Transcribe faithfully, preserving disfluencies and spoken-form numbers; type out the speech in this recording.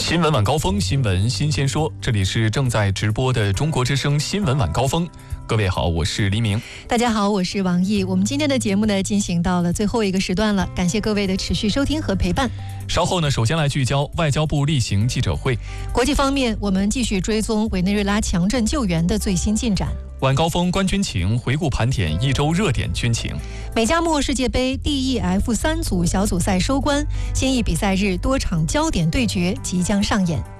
新闻晚高峰，新闻新鲜说，这里是正在直播的中国之声新闻晚高峰。各位好，我是黎明。 大家好，我是王毅。我们今天的节目呢，进行到了最后一个时段了，感谢各位的持续收听和陪伴。 稍后呢，首先来聚焦外交部例行记者会。 国际方面，我们继续追踪委内瑞拉强震救援的最新进展。 晚高峰观军情，回顾盘点一周热点军情。 美加墨世界杯 D E F 三组小组赛收官，新一比赛日多场焦点对决即将上演。